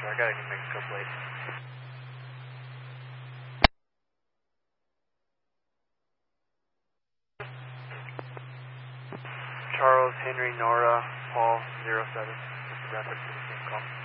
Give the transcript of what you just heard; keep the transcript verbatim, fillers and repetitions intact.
Roger, I got a New Mexico plate. Charles, Henry, Nora, Paul, zero seven. Just a reference to the same call.